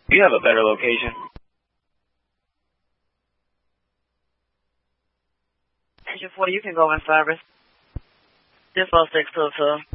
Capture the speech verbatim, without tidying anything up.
You have a better location. Engine forty, you can go in service. This four six two two.